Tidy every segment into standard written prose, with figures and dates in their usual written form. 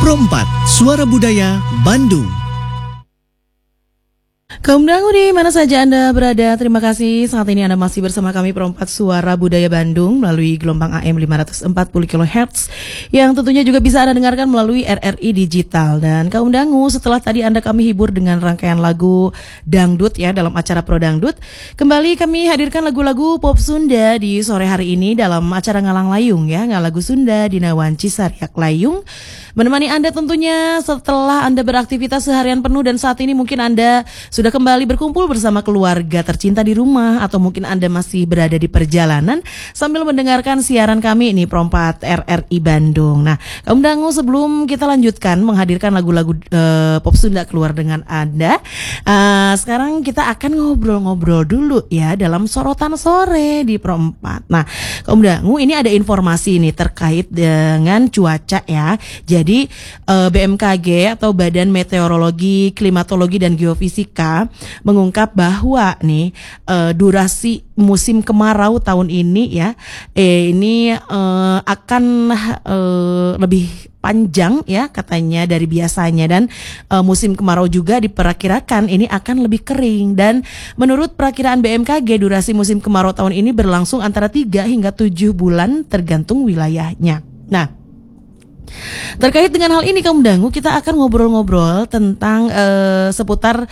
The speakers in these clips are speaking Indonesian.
Pro 4, Suara Budaya Bandung. Kaum dangu di mana saja Anda berada, terima kasih. Saat ini Anda masih bersama kami Pro 4 Suara Budaya Bandung melalui gelombang AM 540 kHz yang tentunya juga bisa Anda dengarkan melalui RRI Digital. Dan kaum dangu, setelah tadi kami hibur dengan rangkaian lagu dangdut ya dalam acara Pro Dangdut, kembali kami hadirkan lagu-lagu pop Sunda di sore hari ini dalam acara Ngalang Layung ya, Ngalagu Sunda Dinawan Cisariak Layung. Menemani Anda tentunya setelah Anda beraktivitas seharian penuh dan saat ini mungkin Anda sudah kembali berkumpul bersama keluarga tercinta di rumah atau mungkin Anda masih berada di perjalanan sambil mendengarkan siaran kami ini Pro 4 RRI Bandung. Nah, kaum dangu, sebelum kita lanjutkan menghadirkan lagu-lagu pop Sunda keluar dengan Anda, sekarang kita akan ngobrol-ngobrol dulu ya dalam sorotan sore di Pro 4. Nah, kaum dangu, ini ada informasi nih terkait dengan cuaca ya. Jadi BMKG atau Badan Meteorologi, Klimatologi dan Geofisika mengungkap bahwa nih durasi musim kemarau tahun ini ya ini akan lebih panjang ya katanya dari biasanya, dan musim kemarau juga diperkirakan ini akan lebih kering. Dan menurut perakiraan BMKG durasi musim kemarau tahun ini berlangsung antara 3 hingga 7 bulan tergantung wilayahnya. Nah, terkait dengan hal ini kaum dangu, kita akan ngobrol-ngobrol tentang seputar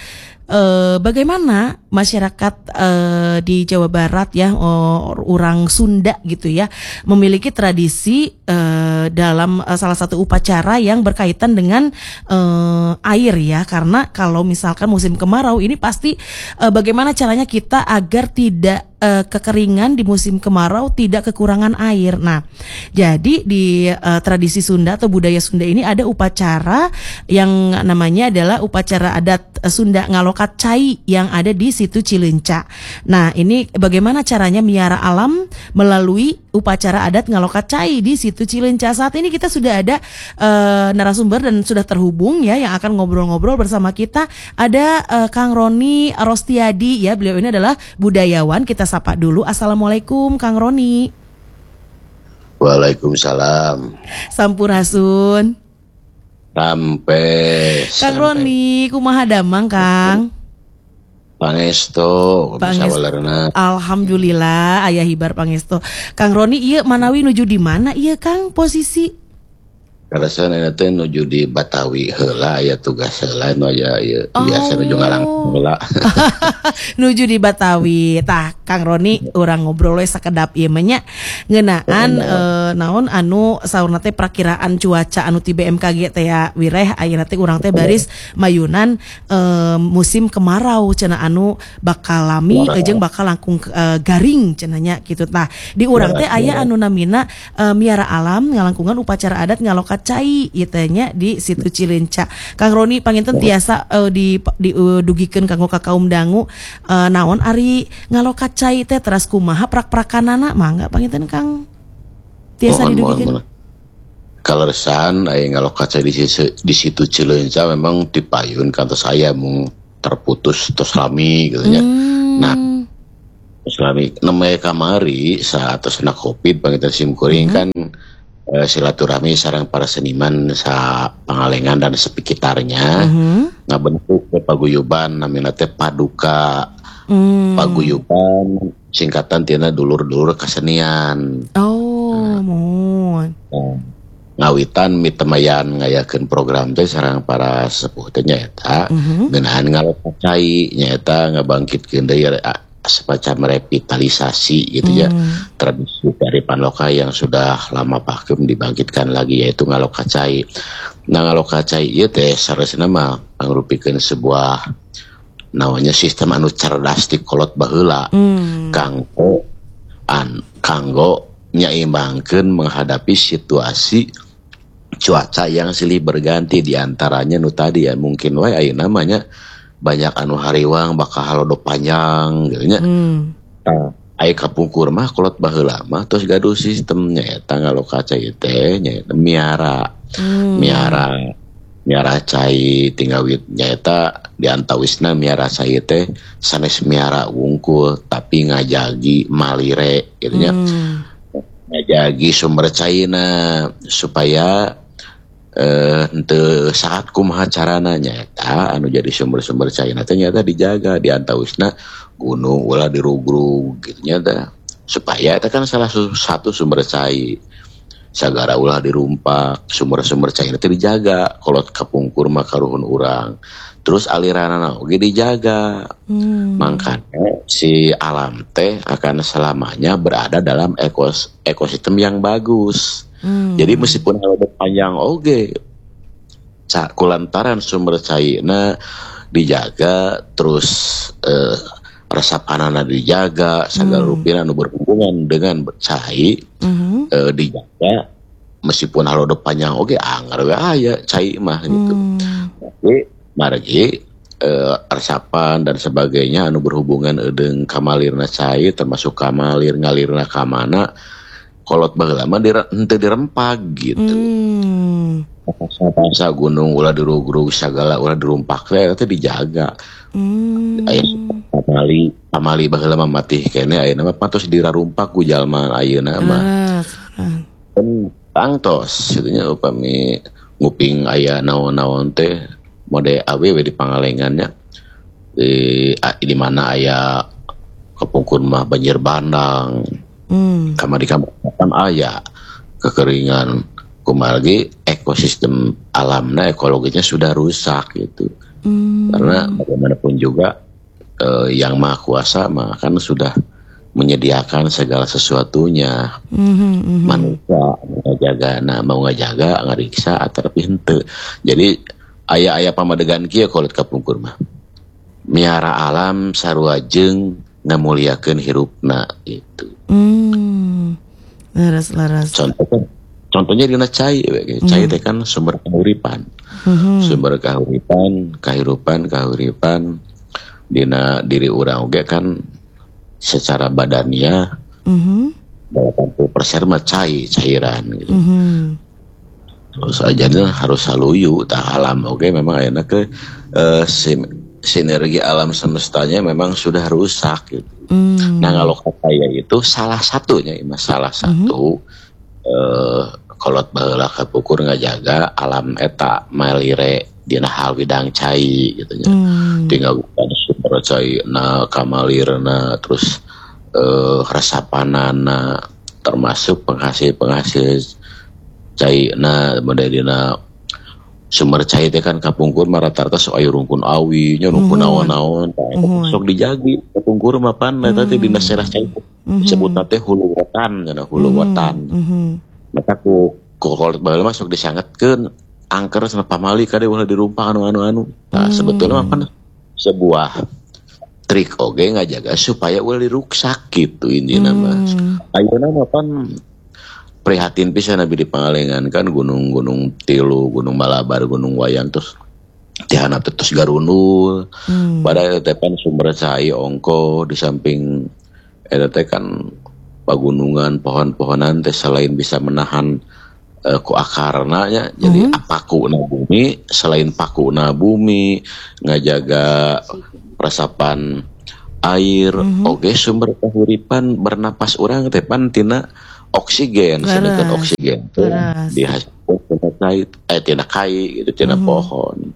bagaimana masyarakat di Jawa Barat ya, orang Sunda gitu ya, memiliki tradisi dalam salah satu upacara yang berkaitan dengan air ya. Karena kalau misalkan musim kemarau ini pasti bagaimana caranya kita agar tidak kekeringan di musim kemarau, tidak kekurangan air. Nah, jadi di tradisi Sunda atau budaya Sunda ini ada upacara yang namanya adalah upacara adat Sunda Ngalokat Cai yang ada di situ Cileunca. Nah, ini bagaimana caranya miara alam melalui upacara adat Ngalokat Cai di situ Cileunca. Saat ini kita sudah ada narasumber dan sudah terhubung ya yang akan ngobrol-ngobrol bersama kita. Ada Kang Roni Rostiadi ya, beliau ini adalah budayawan. Kita sapa dulu. Assalamualaikum Kang Roni. Waalaikumsalam. Sampurasun. Sampai Kang Roni, kumaha damang Kang? Pangesto. Alhamdulillah aya hibar pangesto. Kang Roni, ieu manawi nuju di mana ieu Kang posisi? Karasan eta teh nuju di Batawi heula aya tugas heula nu aya ieu biasa nuju ngalang heula. Nuju di Batawi. Tah Kang Roni urang ngobrol we sakedap ieu mah nya ngeunaan naon anu saurna teh prakiraan cuaca anu ti BMKG teh ya wireh ayeuna teh urang teh baris mayunan musim kemarau cenah anu bakal lami jeung bakal langkung garing cenah nya kitu. Tah di urang teh aya anu namina miara alam ngalangkungan upacara adat Ngalokat Cai itanya di situ Cileunca. Kang Roni panginten tiasa didugikeun kanggo ka kaum dangu naon ari Ngalokat Cai teh teras kumaha prak-prakanana mangga panginten Kang tiasa didugikeun. Kaleresan aya Ngalokat Cai di situ Cileunca memang dipayun kantos saya mung terputus tos lami gitu nya. Nah, selami nemaya kamari saat tos na Covid panginten simkuring kan silaturahmi sareng para seniman sa Pangalengan dan sekitarnya ngabentuk paguyuban namina teh Paduka. Paguyuban singkatan tina dulur-dulur kasenian. Mohon. Ngawitan mitemayan ngayakeun program teh sareng para sepuh teh nyaeta ngeunaan Ngalokat Cai nyaeta ngabangkitkeun deui semacam revitalisasi gitu ya, tradisi dari Panloka yang sudah lama vakum dibangkitkan lagi, yaitu Ngalokat Cai. Nah, Ngalokat Cai ieu teh saresna mah pangrupikeun sebuah namanya sistem anu cerdas ti kolot baheula kanggo nyaimbangkeun menghadapi situasi cuaca yang silih berganti, diantaranya nu tadi ya mungkin wae aya namanya banyak anu hariwang bakal halodo panjang gitu nya. Aya kapungkur mah kolot baheula mah tos gaduh sistemnya eta Ngalokat Cai teh nyaeta miara cai tinggal nyaeta diantawisna miara cai teh sanes miara wungkul tapi ngajagi malire gitu nya. Ngajagi sumber caina supaya henteu saat kumaha carana nyaeta anu jadi sumber-sumber cai ternyata dijaga diantausna gunung ulah dirugrug gitu nyata supaya itu kan salah satu sumber cai sagara ulah dirumpak sumber-sumber cai itu dijaga kolot kapungkur mah karuhun urang terus aliranana oge dijaga makanya si alam teh akan selamanya berada dalam ekosistem yang bagus. Jadi meskipun ada panjang oge kulantaran sumber cairna dijaga terus resapanana dijaga segala rupiah anu berhubungan dengan cai dijaga meskipun ada panjang oge anggar we aya cai mah gitu. Tapi margi resapan dan sebagainya anu berhubungan dengan kamalirna cai termasuk kamalir ngalirna ka mana kolot baheula mah henteu dirempak gitu. Pasar gunung ulah dirugrug segala ulah dirumpak teh dijaga. Aya pamali baheula mah matih kene ayeuna mah patos dirarumpak ku jalma ayeuna mah. Tangtos kitu nya upami nguping aya naon-naon teh mode awewe di pangalengannya. Di mana aya kepungkur mah banjir bandang. Kamari aya kekeringan kumargi ekosistem alamnya ekologinya sudah rusak gitu. Karena bagaimanapun juga yang maha kuasa mah kan sudah menyediakan segala sesuatunya. Manusia mau ngajaga ngariksa tapi henteu. Jadi aya pamadegan kieu kolot kapungkur mah. Miara alam sarua jeung ngamuliakeun hirupna itu. Laras. Contohnya dina cai teh kan sumber kahuripan. Sumber kahuripan dina diri urang oge kan secara badannya 80% mah cairan gitu. Terus aja harus saluyu tah alam oge memang ayeuna ke sinergi alam semestanya memang sudah rusak gitu. Nah kalau kaya itu salah satunya kolot baheula kapukur ngajaga alam eta malire dina hal bidang cai gitu nya. Tinggal bukan sumber cai na kamalirna terus resapanana termasuk penghasil cai na dina sumber cai teh kan kapungkur mah rata-rata sok aya rungkun awi nya rungkun naon-naon sok dijagi kapungkur mah pan eta teh dina serah cai disebutna teh hulu wetan maka ku kolot baheula mah sok disangetkeun angker sama pamali kade ulah dirumpak anu. Nah sebetulnya mah pan sebuah trik oge ngajaga supaya ulah diruksak gitu intina mah. Ayeuna mah pan prihatin pisan abi di Pangalengan kan gunung-gunung tilu, gunung Malabar, gunung Wayang terus tihanap terus garundul. Padahal teh pan sumber cai ongko di samping eta teh kan pagunungan pohon-pohonan teh selain bisa menahan ku akarna nya jadi pakuna bumi selain pakuna bumi ngajaga resapan air oge sumber kahuripan bernapas urang teh pan tina oksigen sedangkan oksigen dihasilkan tina kai gitu tina pohon.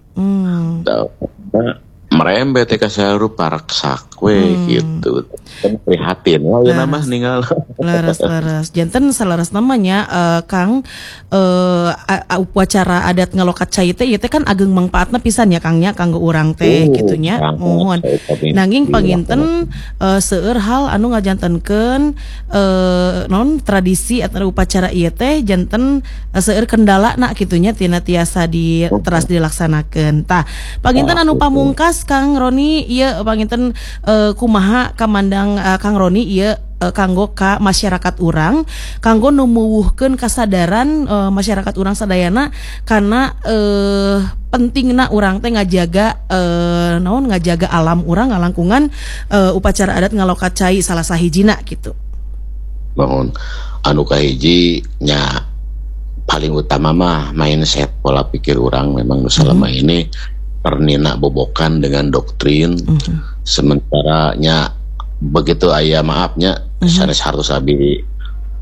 Merembet teh ka sarupa raksak we gitu. Kan prihatin we mah ninggal. Laras. Janten salaras namanya Kang upacara adat ngalokat cai teh ieu teh kan ageng mangpaatna pisan ya Kang nya kanggo urang teh kitu nya. Mohon. Nanging panginten seueur hal anu ngajantenkeun non tradisi atau upacara ieu teh janten seueur kendalana kitu nya tina tiasa teras dilaksanakeun. Tah, panginten anu pamungkas Kang Roni ieu panginten kumaha kamandang Kang Roni ieu kanggo ka masyarakat urang kanggo numuwuhkeun kasadaran masyarakat urang sadayana kana pentingna urang teh ngajaga ngajaga alam urang ngalangkungan upacara adat ngalokat cai salah sahijina gitu. Mohon anu kahiji nya paling utama mah mindset pola pikir urang memang selama ini pernina bobokan dengan doktrin sementara nya begitu aya maafnya sanes harus abi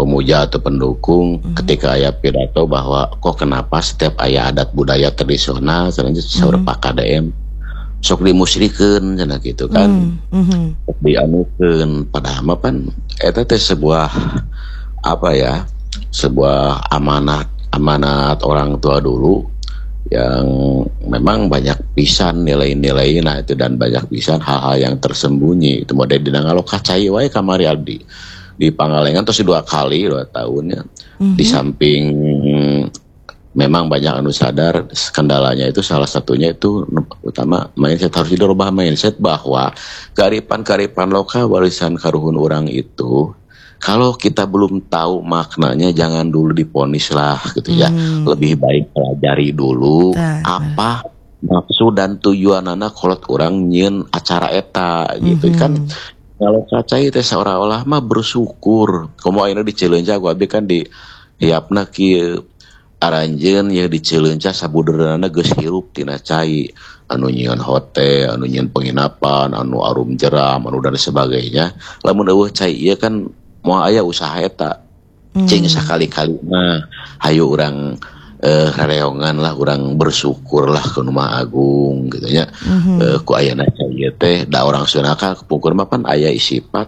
pemuja atau pendukung ketika aya pidato bahwa kok kenapa setiap aya adat budaya tradisional sebenarnya pak KDM sok dimusyrikeun cenah gitu kan. Sok dianukeun padahal mah pan eta teh sebuah apa ya? Sebuah amanat orang tua dulu yang memang banyak pisan nilai-nilai nah itu dan banyak pisan hal-hal yang tersembunyi itu model dina ngalokacai wae kamari abdi di Pangalengan terus 2 tahunnya di samping memang banyak anu sadar kendalanya itu salah satunya itu utama mindset harus dirubah mindset bahwa kearifan lokal warisan karuhun orang itu kalau kita belum tahu maknanya jangan dulu diponis lah gitu ya. Lebih baik pelajari dulu apa maksud dan tujuan anak kolot orang nyen acara eta gitu kan. Kalau cacai teh seolah-olah mah bersyukur. Komo ayeuna di Cileunca gua abi kan di hiapna kieu aranjeun ya di Cileunca sabudeurana geus hirup tina cai. Anu nyieun hotel, anu nyieun penginapan, anu arum jeram, anu dan sebagainya. Lamun eueuh cai ieu kan mau aya usaha eta cing sakali-kali mah hayu urang rereongan lah urang bersyukur lah ke Rumah Agung gitu nya ku ayeuna ieu teh da urang sunaka kepungkur mah pan aya sifat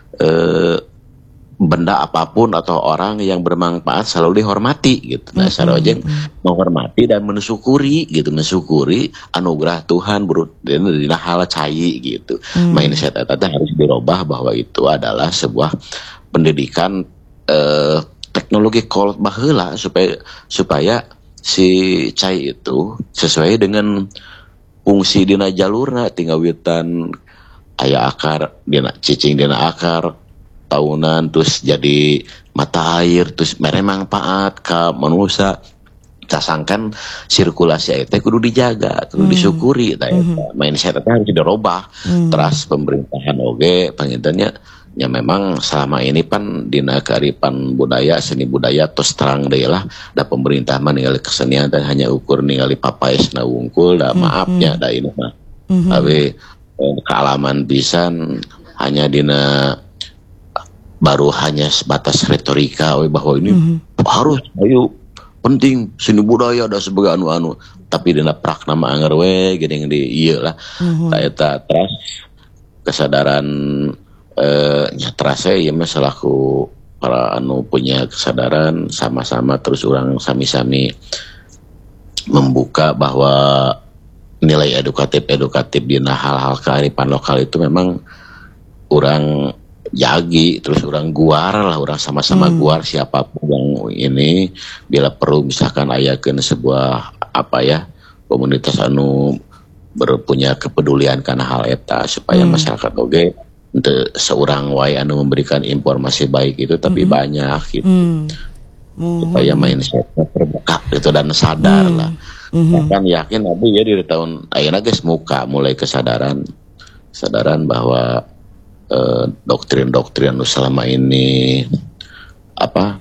benda apapun atau orang yang bermanfaat selalu dihormati gitu. Nah sarojeng menghormati dan mensyukuri gitu, mensyukuri anugerah Tuhan dina hal cai gitu. Mindset eta teh harus dirubah bahwa itu adalah sebuah pendidikan teknologi kolot baheula supaya si cai itu sesuai dengan fungsi dina jalurna tinggal witan aya akar dina cicing dina akar tahunan terus jadi mata air terus mere manfaat ka manusia casangkan sirkulasi air teh kudu dijaga kudu disyukuri tah eta mindset eta harus dirubah teras pemerintahan oge pangintennya ya memang selama ini pan dina kearifan budaya seni budaya terus terang deui lah da pemerintah mah ningali kesenian teh hanya ukur ningali papaesna wungkul da maafnya da ini mah tapi kealaman pisan hanya dina baru hanya sebatas retorika bahwa ini harus ayo penting seni budaya dan sebagai anu-anu tapi dina prakna mah anger we geuning di ieu lah ta eta teras kesadaran nya terasa ya mah selaku para anu punya kesadaran sama-sama terus orang sami-sami membuka bahwa nilai edukatif dina hal-hal kearifan lokal itu memang orang jagi terus orang guar lah orang sama-sama guar siapapun yang ini bila perlu misalkan ayakeun sebuah apa ya komunitas anu berpunya kepedulian karena hal eta supaya masyarakat oge untuk seorang wae anu memberikan informasi baik itu tapi banyak gitu supaya mindsetnya terbuka gitu dan sadar lah kan yakin abi ya di tahun ayeuna geus muka mulai kesadaran bahwa doktrin-doktrin selama ini apa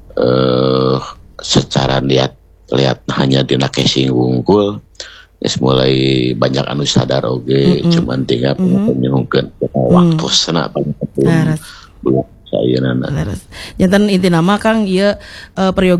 secara lihat hanya dina casing wungkul geus mulai banyak anu sadar oge cuman tinggal penyungkeun waktu sana paling belum saya nana. Janten inti nama Kang ieu